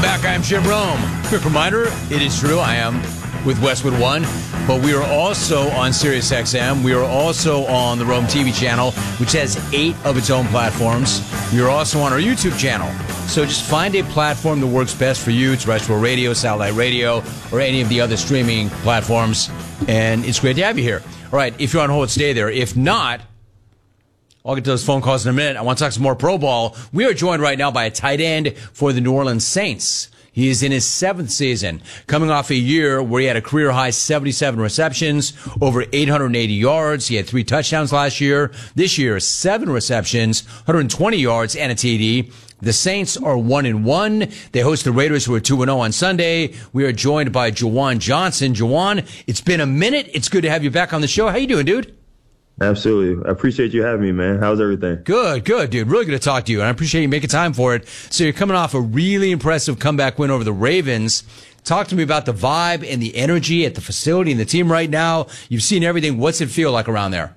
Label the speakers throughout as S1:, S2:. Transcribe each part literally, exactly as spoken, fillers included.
S1: back. I am Jim Rome. Quick reminder, it is true, I am with Westwood One, but we are also on SiriusXM. We are also on the Rome T V channel, which has eight of its own platforms. We are also on our YouTube channel. So just find a platform that works best for you, terrestrial radio, satellite radio, or any of the other streaming platforms, and it's great to have you here. All right, if you're on hold, stay there. If not, I'll get to those phone calls in a minute. I want to talk some more Pro Ball. We are joined right now by a tight end for the New Orleans Saints. He is in his seventh season, coming off a year where he had a career-high seventy-seven receptions, over eight hundred eighty yards. He had three touchdowns last year. This year, seven receptions, one hundred twenty yards, and a T D. The Saints are one and one. They host the Raiders, who are two and oh on Sunday. We are joined by Juwan Johnson. Juwan, it's been a minute. It's good to have you back on the show. How you doing, dude?
S2: Absolutely. I appreciate you having me, man. How's everything?
S1: Good, good, dude. Really good to talk to you, and I appreciate you making time for it. So you're coming off a really impressive comeback win over the Ravens. Talk to me about the vibe and the energy at the facility and the team right now. You've seen everything. What's it feel like around there?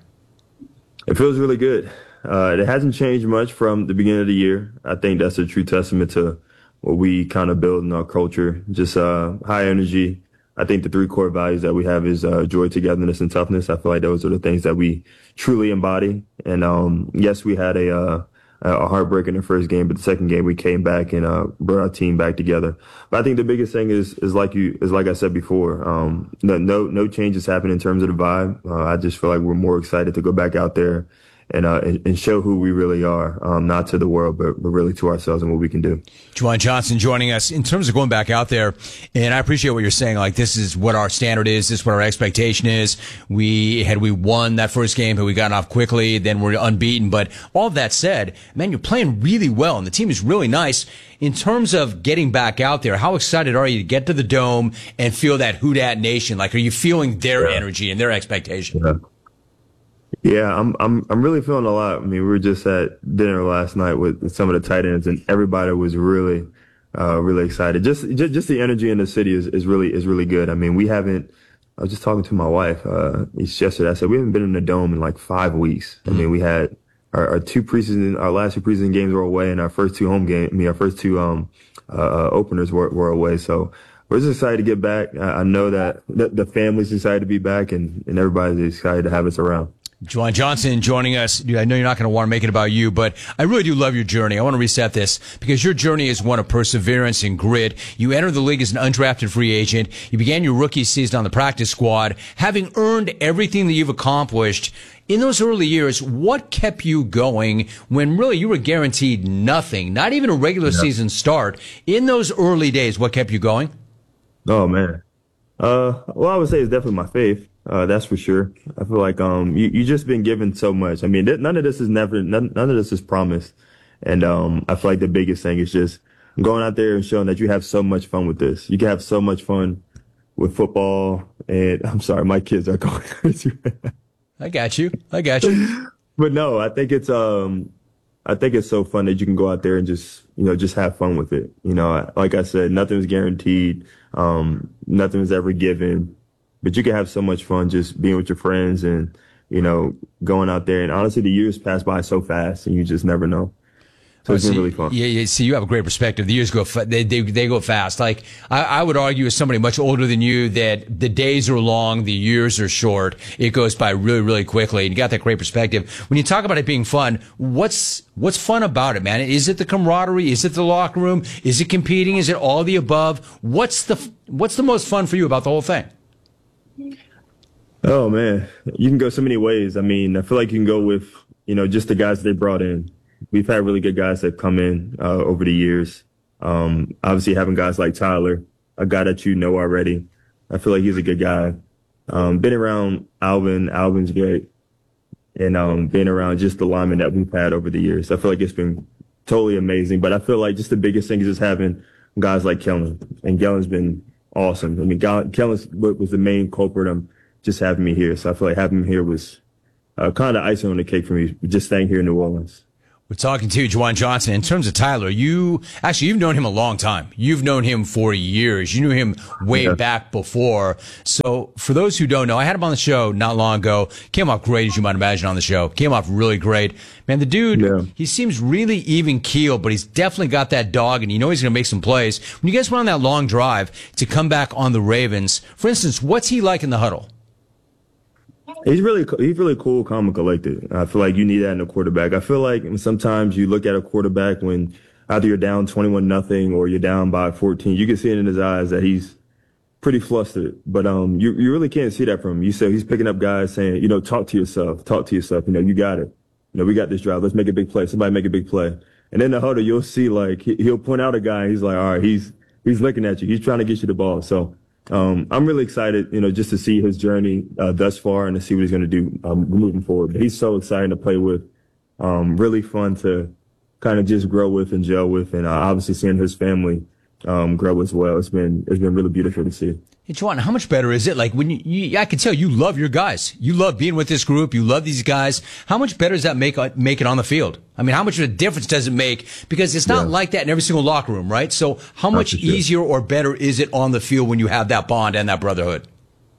S2: It feels really good. Uh, it hasn't changed much from the beginning of the year. I think that's a true testament to what we kind of build in our culture. Just uh, high energy. I think the three core values that we have is uh, joy, togetherness, and toughness. I feel like those are the things that we truly embody. And um, yes, we had a uh, a heartbreak in the first game, but the second game we came back and uh, brought our team back together. But I think the biggest thing is is like you is like I said before. Um, no no no changes happen in terms of the vibe. Uh, I just feel like we're more excited to go back out there and, uh, and, and show who we really are, um, not to the world, but, but really to ourselves and what we can do.
S1: Juwan Johnson joining us. In terms of going back out there, and I appreciate what you're saying, like this is what our standard is, this is what our expectation is. We, had we won that first game, had we gotten off quickly, then we're unbeaten. But all of that said, man, you're playing really well, and the team is really nice. In terms of getting back out there, how excited are you to get to the Dome and feel that Who Dat Nation? Like, are you feeling their yeah. energy and their expectation?
S2: Yeah. Yeah, I'm I'm I'm really feeling a lot. I mean, we were just at dinner last night with some of the tight ends, and everybody was really, uh, really excited. Just just just the energy in the city is, is really is really good. I mean, we haven't. I was just talking to my wife uh, yesterday. I said we haven't been in the Dome in like five weeks. Mm-hmm. I mean, we had our, our two preseason, our last two preseason games were away, and our first two home games. I mean, our first two um uh, openers were were away. So we're just excited to get back. I, I know that the, the family's excited to be back, and and everybody's excited to have us around.
S1: Juwan Johnson joining us. Dude, I know you're not going to want to make it about you, but I really do love your journey. I want to reset this because your journey is one of perseverance and grit. You entered the league as an undrafted free agent. You began your rookie season on the practice squad. Having earned everything that you've accomplished in those early years, what kept you going when really you were guaranteed nothing, not even a regular yeah. season start? In those early days, what kept you going?
S2: Oh, man. Uh, well, I would say it's definitely my faith. Uh, that's for sure. I feel like, um, you, you just been given so much. I mean, th- none of this is never, none, none of this is promised. And, um, I feel like the biggest thing is just going out there and showing that you have so much fun with this. You can have so much fun with football. And I'm sorry, my kids are going crazy.
S1: I got you. I got you.
S2: But no, I think it's, um, I think it's so fun that you can go out there and just, you know, just have fun with it. You know, like I said, nothing's guaranteed. Um, nothing's ever given. But you can have so much fun just being with your friends and, you know, going out there. And honestly, the years pass by so fast and you just never know. So it's
S1: see,
S2: been really fun.
S1: Yeah, yeah. See, you have a great perspective. The years go, fa- they, they, they go fast. Like, I, I would argue as somebody much older than you that the days are long, the years are short. It goes by really, really quickly. And you got that great perspective. When you talk about it being fun, what's, what's fun about it, man? Is it the camaraderie? Is it the locker room? Is it competing? Is it all the above? What's the, what's the most fun for you about the whole thing?
S2: Oh, man, you can go so many ways. I mean, I feel like you can go with, you know, just the guys they brought in. We've had really good guys that come in uh, over the years. Um, obviously, having guys like Tyler, a guy that you know already. I feel like he's a good guy. Um, been around Alvin. Alvin's great. And um, been around just the linemen that we've had over the years. I feel like it's been totally amazing. But I feel like just the biggest thing is just having guys like Kellen. And Kellen's been awesome. I mean, Kellen was the main culprit of just having me here. So I feel like having him here was uh, kind of icing on the cake for me, just staying here in New Orleans.
S1: We're talking to Juwan Johnson. In terms of Tyler, you actually, you've known him a long time. You've known him for years. You knew him way yeah. back before. So for those who don't know, I had him on the show not long ago. Came off great, as you might imagine, on the show. Came off really great. Man, the dude, yeah. he seems really even keel, but he's definitely got that dog, and you know he's going to make some plays. When you guys went on that long drive to come back on the Ravens, for instance, what's he like in the huddle?
S2: He's really he's really cool, calm, and collected. I feel like you need that in a quarterback. I feel like sometimes you look at a quarterback when either you're down twenty-one nothing or you're down by fourteen. You can see it in his eyes that he's pretty flustered. But um, you you really can't see that from him. You say he's picking up guys saying, you know, talk to yourself, talk to yourself. You know, you got it. You know, we got this drive. Let's make a big play. Somebody make a big play. And in the huddle, you'll see like he, he'll point out a guy. And he's like, all right, he's he's looking at you. He's trying to get you the ball. So. Um, I'm really excited, you know, just to see his journey uh, thus far and to see what he's going to do um, moving forward. But he's so exciting to play with, um, really fun to kind of just grow with and gel with, and uh, obviously seeing his family um, grow as well. It's been it's been really beautiful to see.
S1: Hey, Juwan, how much better is it? Like when you, you, I can tell you love your guys. You love being with this group. You love these guys. How much better does that make uh, make it on the field? I mean, how much of a difference does it make? Because it's not yeah. like that in every single locker room, right? So how much easier or better is it on the field when you have that bond and that brotherhood?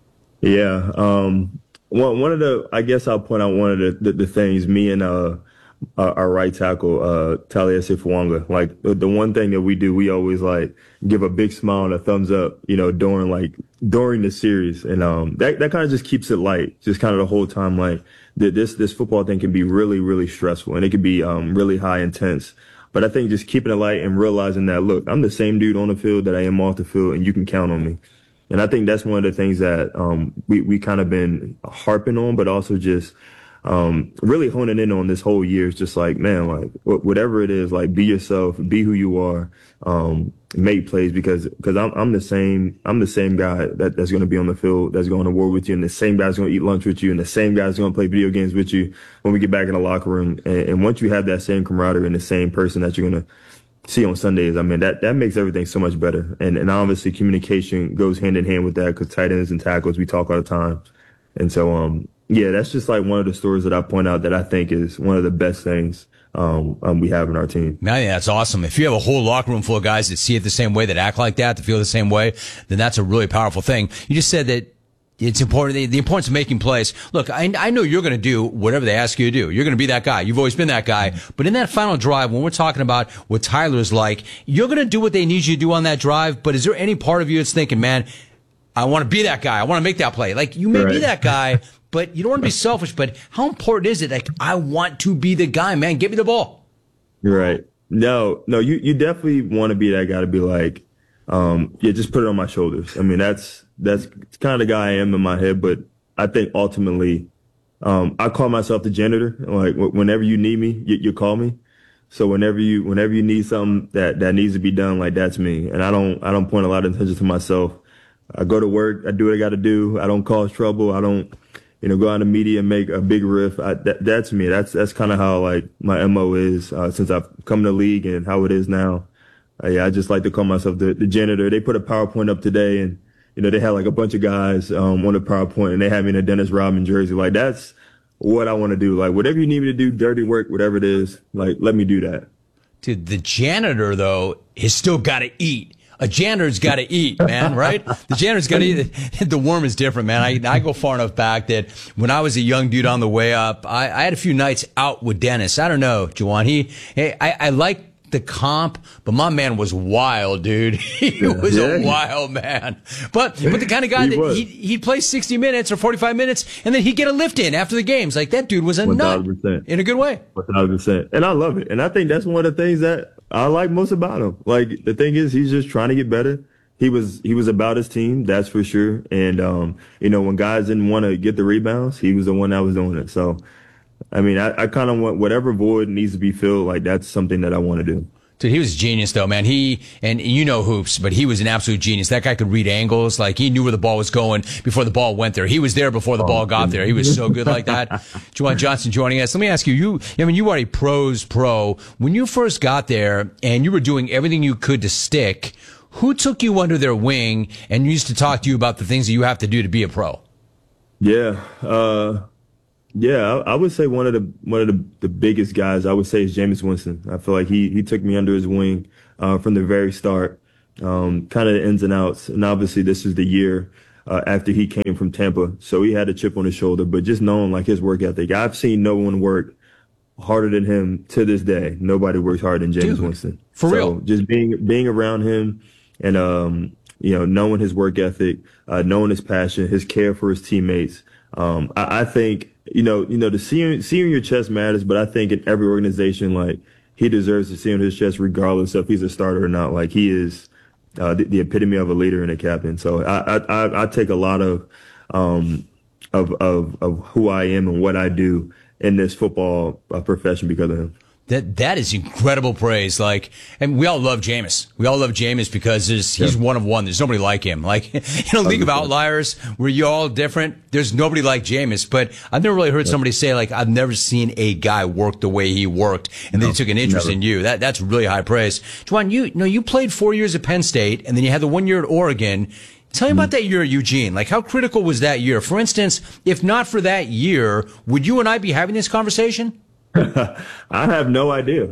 S2: Yeah. Um, one, one of the, I guess I'll point out one of the, the, the things me and, uh, Uh, our right tackle, uh, Taliesin Fuanga. Like the, the one thing that we do, we always like give a big smile and a thumbs up, you know, during like during the series, and um, that that kind of just keeps it light, just kind of the whole time. Like th- this this football thing can be really really stressful, and it can be um really high intense. But I think just keeping it light and realizing that, look, I'm the same dude on the field that I am off the field, and you can count on me. And I think that's one of the things that um we we kind of been harping on, but also just. Um, really honing in on this whole year is just like, man, like whatever it is, like be yourself, be who you are, um, make plays because, because I'm, I'm the same, I'm the same guy that, that's going to be on the field, that's going to war with you, and the same guy's going to eat lunch with you, and the same guy's going to play video games with you when we get back in the locker room. And, and once you have that same camaraderie and the same person that you're going to see on Sundays, I mean, that, that makes everything so much better. And, and obviously communication goes hand in hand with that because tight ends and tackles, we talk all the time. And so, um, yeah, that's just like one of the stories that I point out that I think is one of the best things um, um, we have in our team.
S1: Man, yeah, that's awesome. If you have a whole locker room full of guys that see it the same way, that act like that, that feel the same way, then that's a really powerful thing. You just said that it's important, the, the importance of making plays. Look, I, I know you're going to do whatever they ask you to do. You're going to be that guy. You've always been that guy. But in that final drive, when we're talking about what Tyler's like, you're going to do what they need you to do on that drive. But is there any part of you that's thinking, man, I want to be that guy. I want to make that play. Like, you may right. be that guy, but you don't want to be selfish. But how important is it? Like, I want to be the guy, man. Give me the ball.
S2: You're right. No, no, you, you definitely want to be that guy to be like, um, yeah, just put it on my shoulders. I mean, that's, that's kind of the guy I am in my head. But I think ultimately, um, I call myself the janitor. Like, whenever you need me, you, you call me. So whenever you, whenever you need something that, that needs to be done, like, that's me. And I don't, I don't point a lot of attention to myself. I go to work. I do what I got to do. I don't cause trouble. I don't, you know, go on the media and make a big riff. I, that, that's me. That's that's kind of how like my M O is uh, since I've come to the league and how it is now. Uh, yeah, I just like to call myself the, the janitor. They put a PowerPoint up today, and you know they had like a bunch of guys um, on the PowerPoint, and they had me in a Dennis Rodman jersey. Like that's what I want to do. Like whatever you need me to do, dirty work, whatever it is, like let me do that.
S1: Dude, the janitor though has still got to eat. A janitor's got to eat, man, right? The janitor's got to eat. The worm is different, man. I, I go far enough back that when I was a young dude on the way up, I, I had a few nights out with Dennis. I don't know, Juwan. He, hey, I, I like the comp, but my man was wild, dude. He was yeah. a wild man. But, but the kind of guy he that he, he'd play sixty minutes or forty-five minutes, and then he'd get a lift in after the games. Like, that dude was a nut in a good way.
S2: one thousand percent. And I love it. And I think that's one of the things that I like most about him. Like, the thing is, he's just trying to get better. He was, he was about his team, that's for sure. And, um, you know, when guys didn't want to get the rebounds, he was the one that was doing it. So, I mean, I, I kind of want whatever void needs to be filled. Like, that's something that I want to do.
S1: Dude, he was a genius though, man. He, and you know hoops, but he was an absolute genius. That guy could read angles. Like, he knew where the ball was going before the ball went there. He was there before the oh, ball got goodness. there. He was so good like that. Juwan Johnson joining us. Let me ask you, you, I mean, you are a pros pro. When you first got there and you were doing everything you could to stick, who took you under their wing and used to talk to you about the things that you have to do to be a pro?
S2: Yeah. Uh, Yeah, I, I would say one of the one of the, the biggest guys I would say is Jameis Winston. I feel like he he took me under his wing uh, from the very start, um, kind of the ins and outs. And obviously, this is the year uh, after he came from Tampa, so he had a chip on his shoulder. But just knowing like his work ethic, I've seen no one work harder than him to this day. Nobody works harder than Jameis
S1: Dude,
S2: Winston.
S1: for
S2: so
S1: real.
S2: Just being being around him and um, you know knowing his work ethic, uh, knowing his passion, his care for his teammates. Um, I, I think. You know, you know, the seeing, seeing your chest matters, but I think in every organization, like, he deserves to see on his chest regardless of if he's a starter or not. Like, he is uh, the, the epitome of a leader and a captain. So I, I, I take a lot of, um, of, of, of who I am and what I do in this football uh, profession because of him.
S1: That that is incredible praise. Like, and we all love Jameis. We all love Jameis because there's, he's yeah. one of one. There's nobody like him. Like, in a league of outliers where you're all different, there's nobody like Jameis. But I've never really heard yeah. somebody say, like, I've never seen a guy work the way he worked, and then no, he took an interest never. in you. That that's really high praise. Juwan, you, you know, you played four years at Penn State, and then you had the one year at Oregon. Tell me about that year at Eugene. Like, how critical was that year? For instance, if not for that year, would you and I be having this conversation?
S2: I have no idea.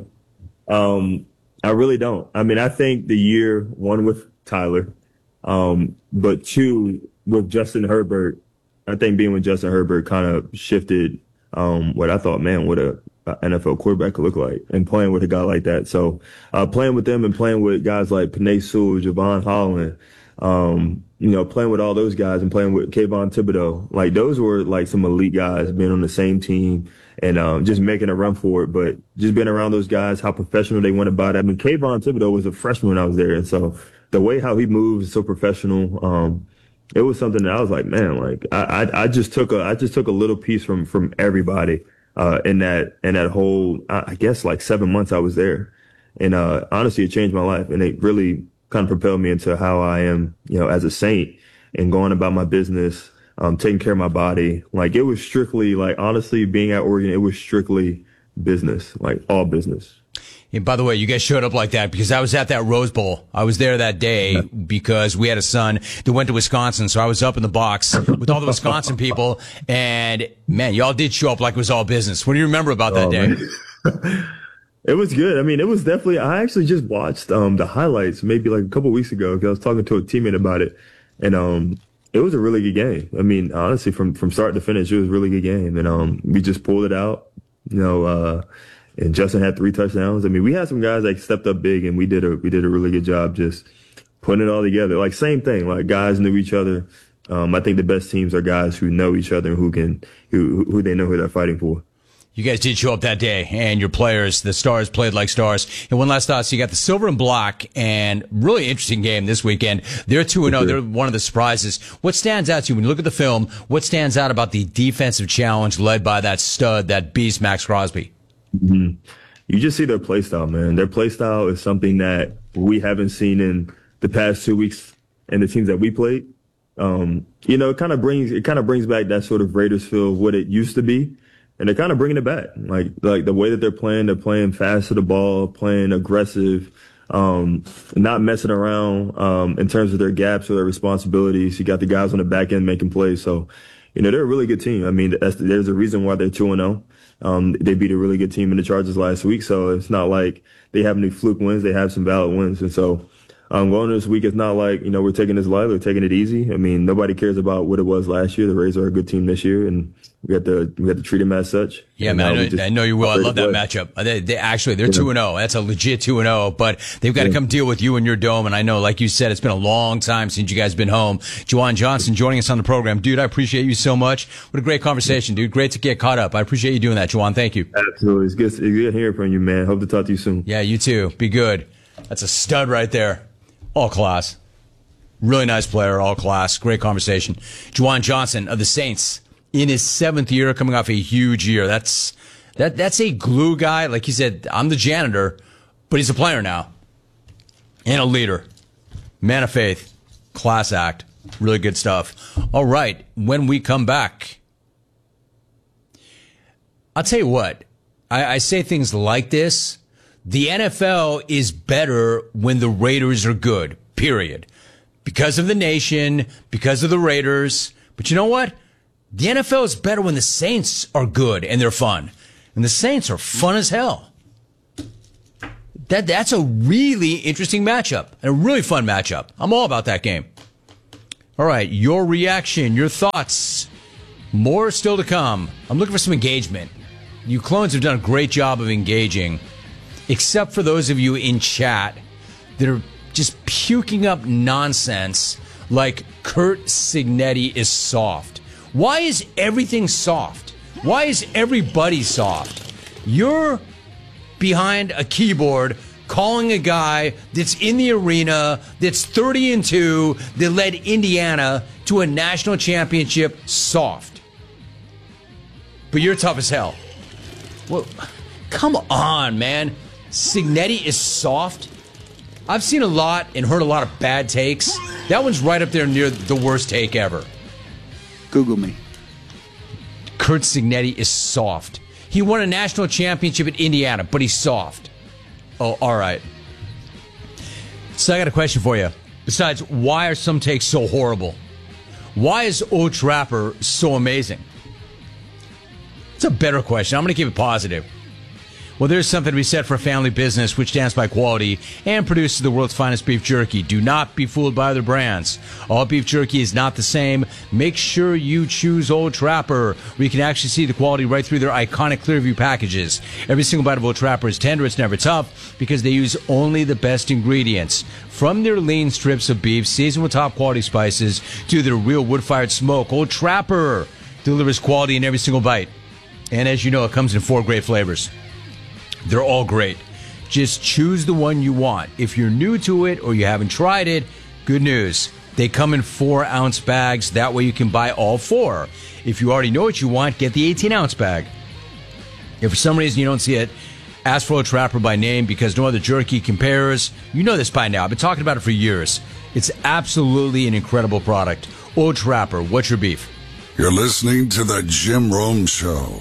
S2: Um, I really don't. I mean, I think the year, one with Tyler, um, but two with Justin Herbert, I think being with Justin Herbert kind of shifted um, what I thought, man, what a, a N F L quarterback could look like, and playing with a guy like that. So uh, playing with them and playing with guys like Penei Sewell, Javon Holland, um, you know, playing with all those guys and playing with Kayvon Thibodeau, like those were like some elite guys being on the same team and um, just making a run for it. But just being around those guys, how professional they went about it. I mean, Kayvon Thibodeau was a freshman when I was there. And so the way how he moves is so professional. Um, it was something that I was like, man, like I, I, I just took a, I just took a little piece from, from everybody, uh, in that, in that whole, I guess like seven months I was there. And, uh, honestly, it changed my life, and it really kind of propelled me into how I am, you know, as a Saint and going about my business, um, taking care of my body. Like, it was strictly, like, honestly, being at Oregon, it was strictly business, like all business.
S1: And by the way, you guys showed up like that because I was at that Rose Bowl. I was there that day yeah. because we had a son that went to Wisconsin. So I was up in the box with all the Wisconsin people, and man, y'all did show up like it was all business. What do you remember about that oh, day?
S2: It was good. I mean, it was definitely, I actually just watched, um, the highlights maybe like a couple weeks ago because I was talking to a teammate about it, and, um, it was a really good game. I mean, honestly, from, from start to finish, it was a really good game. And, um, we just pulled it out, you know, uh, and Justin had three touchdowns. I mean, we had some guys that stepped up big, and we did a, we did a really good job just putting it all together. Like, same thing, like guys knew each other. Um, I think the best teams are guys who know each other and who can, who, who they know who they're fighting for.
S1: You guys did show up that day, and your players, the Stars, played like stars. And one last thought, so you got the silver and black, and really interesting game this weekend. They're two and oh. They're one of the surprises. What stands out to you when you look at the film? What stands out about the defensive challenge led by that stud, that beast, Max Crosby?
S2: Mm-hmm. You just see their play style, man. Their play style is something that we haven't seen in the past two weeks and the teams that we played. Um, you know, it kind of brings it kind of brings back that sort of Raiders feel of what it used to be. And they're kind of bringing it back. Like, like the way that they're playing, they're playing fast to the ball, playing aggressive, um, not messing around, um, in terms of their gaps or their responsibilities. You got the guys on the back end making plays. So, you know, they're a really good team. I mean, that's, there's a reason why they're two and oh. Um, they beat a really good team in the Chargers last week. So it's not like they have any fluke wins. They have some valid wins. And so, um, going this week, it's not like, you know, we're taking this lightly, we're taking it easy. I mean, nobody cares about what it was last year. The Rays are a good team this year, and we have to, we have to treat them as such.
S1: Yeah, man, I know, I know you will. I love that matchup. They, they actually, they're two and oh. That's a legit two and oh, but they've got to come deal with you in your dome. And I know, like you said, it's been a long time since you guys been home. Juwan Johnson joining us on the program. Dude, I appreciate you so much. What a great conversation, dude. Great to get caught up. I appreciate you doing that, Juwan. Thank you.
S2: Absolutely. It's good, it's good hearing from you, man. Hope to talk to you soon.
S1: Yeah, you too. Be good. That's a stud right there. All class. Really nice player, all class. Great conversation. Juwan Johnson of the Saints in his seventh year, coming off a huge year. That's that. That's a glue guy. Like he said, I'm the janitor, but he's a player now. And a leader. Man of faith. Class act. Really good stuff. All right. When we come back, I'll tell you what. I, I say things like this. The N F L is better when the Raiders are good, period. Because of the nation, because of the Raiders. But you know what? The N F L is better when the Saints are good and they're fun. And the Saints are fun as hell. That That's a really interesting matchup and a really fun matchup. I'm all about that game. All right, your reaction, your thoughts. More still to come. I'm looking for some engagement. You clones have done a great job of engaging, except for those of you in chat that are just puking up nonsense like Curt Cignetti is soft. Why is everything soft? Why is everybody soft? You're behind a keyboard calling a guy that's in the arena, that's thirty and two, that led Indiana to a national championship soft. But you're tough as hell. Well, come on, man. Cignetti is soft? I've seen a lot and heard a lot of bad takes. That one's right up there near the worst take ever.
S3: Google me.
S1: Curt Cignetti is soft. He won a national championship at Indiana, but he's soft. Oh, all right. So I got a question for you. Besides, why are some takes so horrible? Why is Old Trapper so amazing? It's a better question. I'm going to keep it positive. Well, there's something to be said for a family business which stands by quality and produces the world's finest beef jerky. Do not be fooled by other brands. All beef jerky is not the same. Make sure you choose Old Trapper, where you can actually see the quality right through their iconic Clearview packages. Every single bite of Old Trapper is tender, it's never tough, because they use only the best ingredients. From their lean strips of beef, seasoned with top quality spices, to their real wood-fired smoke, Old Trapper delivers quality in every single bite. And as you know, it comes in four great flavors. They're all great. Just choose the one you want. If you're new to it or you haven't tried it, good news. They come in four ounce bags. That way you can buy all four. If you already know what you want, get the eighteen ounce bag. If for some reason you don't see it, ask for Old Trapper by name, because no other jerky compares. You know this by now. I've been talking about it for years. It's absolutely an incredible product. Old Trapper, what's your beef?
S4: You're listening to The Jim Rome Show.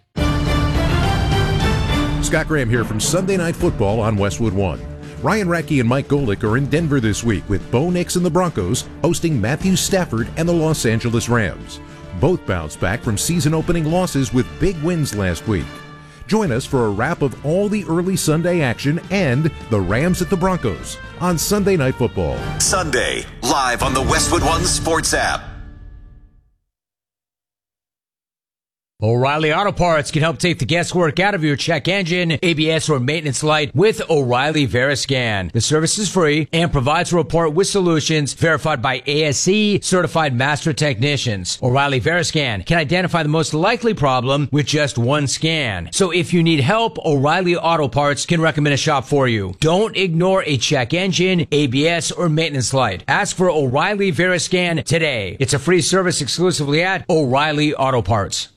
S5: Scott Graham here from Sunday Night Football on Westwood One. Ryan Radke and Mike Golick are in Denver this week with Bo Nix and the Broncos hosting Matthew Stafford and the Los Angeles Rams. Both bounced back from season-opening losses with big wins last week. Join us for a wrap of all the early Sunday action and the Rams at the Broncos on Sunday Night Football.
S6: Sunday, live on the Westwood One Sports app.
S1: O'Reilly Auto Parts can help take the guesswork out of your check engine, A B S, or maintenance light with O'Reilly Veriscan. The service is free and provides a report with solutions verified by A S E certified master technicians. O'Reilly Veriscan can identify the most likely problem with just one scan. So if you need help, O'Reilly Auto Parts can recommend a shop for you. Don't ignore a check engine, A B S, or maintenance light. Ask for O'Reilly Veriscan today. It's a free service exclusively at O'Reilly Auto Parts.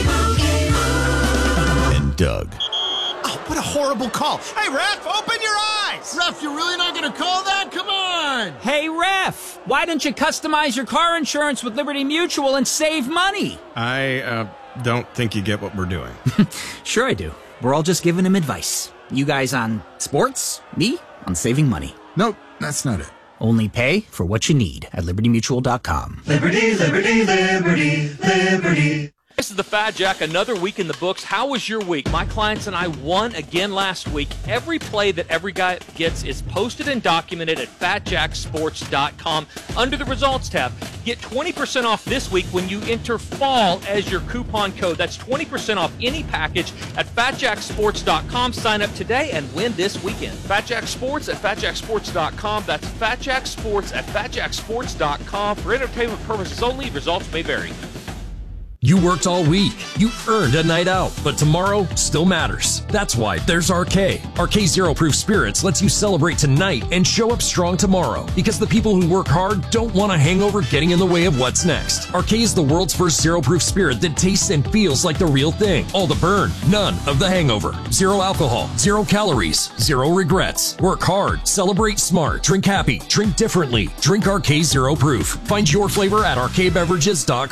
S7: Doug.
S8: Oh, what a horrible call. Hey, ref, open your eyes. Ref, you're really not going to call that? Come on.
S9: Hey, ref, why don't you customize your car insurance with Liberty Mutual and save money?
S10: I uh, don't think you get what we're doing.
S9: Sure I do. We're all just giving him advice. You guys on sports, me on saving money.
S10: Nope, that's not it.
S9: Only pay for what you need at liberty mutual dot com.
S11: Liberty, liberty, liberty, liberty.
S12: This is the Fat Jack, another week in the books. How was your week? My clients and I won again last week. Every play that every guy gets is posted and documented at fat jack sports dot com under the results tab. Get twenty percent off this week when you enter FALL as your coupon code. That's twenty percent off any package at fat jack sports dot com. Sign up today and win this weekend. Fat Jack Sports at fat jack sports dot com. That's Fat Jack Sports at fat jack sports dot com. For entertainment purposes only, results may vary.
S13: You worked all week. You earned a night out, but tomorrow still matters. That's why there's R K. R K Zero Proof Spirits lets you celebrate tonight and show up strong tomorrow, because the people who work hard don't want a hangover getting in the way of what's next. R K is the world's first zero proof spirit that tastes and feels like the real thing. All the burn, none of the hangover. Zero alcohol, zero calories, zero regrets. Work hard, celebrate smart, drink happy, drink differently. Drink R K Zero Proof. Find your flavor at R K beverages dot com.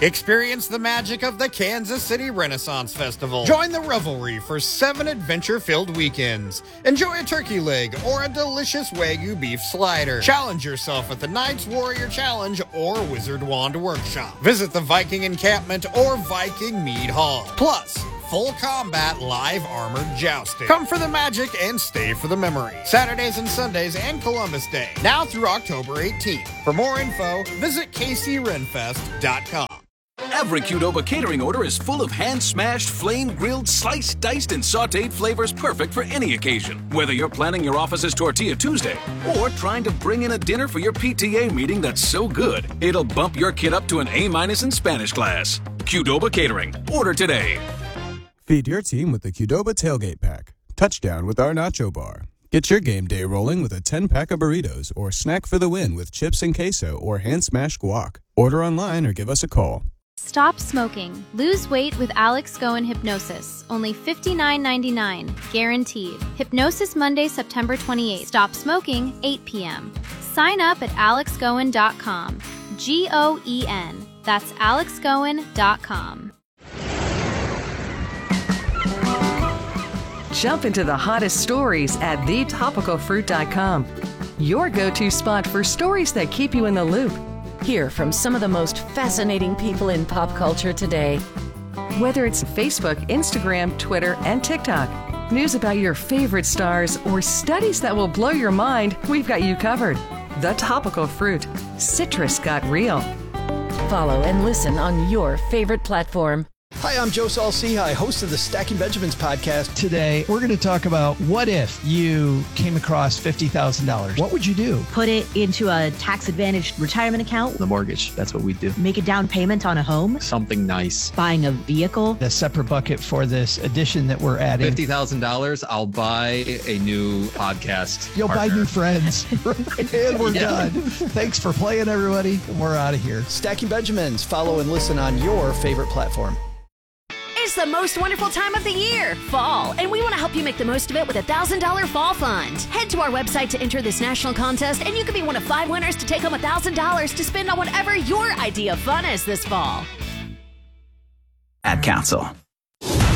S10: Experience the magic of the Kansas City Renaissance Festival. Join the revelry for seven adventure-filled weekends. Enjoy a turkey leg or a delicious Wagyu beef slider. Challenge yourself at the Knights Warrior Challenge or Wizard Wand Workshop. Visit the Viking Encampment or Viking Mead Hall. Plus, full combat live armored jousting. Come for the magic and stay for the memory. Saturdays and Sundays and Columbus Day. Now through October eighteenth. For more info, visit K C Renfest dot com.
S7: Every Qdoba catering order is full of hand-smashed, flame-grilled, sliced, diced, and sautéed flavors perfect for any occasion. Whether you're planning your office's Tortilla Tuesday or trying to bring in a dinner for your P T A meeting that's so good, it'll bump your kid up to an A-minus in Spanish class. Qdoba Catering. Order today.
S14: Feed your team with the Qdoba Tailgate Pack. Touchdown with our Nacho Bar. Get your game day rolling with a ten-pack of burritos or snack for the win with chips and queso or hand-smashed guac. Order online or give us a call.
S15: Stop smoking. Lose weight with Alex Goen Hypnosis. Only fifty-nine ninety-nine. Guaranteed. Hypnosis Monday, September twenty-eighth. Stop smoking, eight p.m. Sign up at alex goen dot com. G O E N. That's alex goen dot com.
S16: Jump into the hottest stories at the topical fruit dot com. Your go-to spot for stories that keep you in the loop.
S17: Hear from some of the most fascinating people in pop culture today.
S16: Whether it's Facebook, Instagram, Twitter, and TikTok, news about your favorite stars, or studies that will blow your mind, we've got you covered. The Topical Fruit. Citrus got real.
S17: Follow and listen on your favorite platform.
S18: Hi, I'm Joe Saul-Sehy, host of the Stacking Benjamins podcast.
S19: Today, we're going to talk about what if you came across fifty thousand dollars. What would you do?
S20: Put it into a tax-advantaged retirement account.
S21: The mortgage, that's what we do.
S20: Make a down payment on a home.
S21: Something nice.
S20: Buying a vehicle.
S19: A separate bucket for this addition that we're adding.
S21: fifty thousand dollars, I'll buy a new podcast
S19: You'll
S21: partner.
S19: buy new friends. And we're yeah. done. Thanks for playing, everybody. We're out of here.
S18: Stacking Benjamins. Follow and listen on your favorite platform.
S22: It's the most wonderful time of the year, fall, and we want to help you make the most of it with a one thousand dollars Fall Fund. Head to our website to enter this national contest, and you can be one of five winners to take home one thousand dollars to spend on whatever your idea of fun is this fall.
S9: Ad Council.